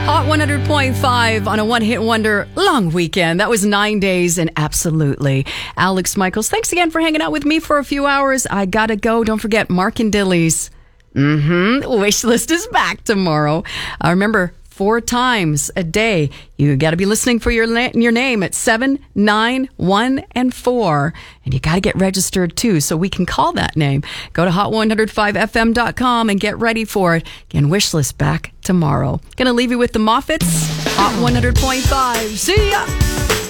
Hot 100.5 on a one-hit wonder long weekend. That was 9 days and absolutely. Alex Michaels, thanks again for hanging out with me for a few hours. I gotta go. Don't forget Mark and Dilly's wish list is back tomorrow. Remember, 4 times a day. You got to be listening for your name at 7, 9, 1, and 4. And you got to get registered too so we can call that name. Go to hot105fm.com and get ready for it. Again, wish list back tomorrow. Going to leave you with the Moffats, Hot 100.5. See ya!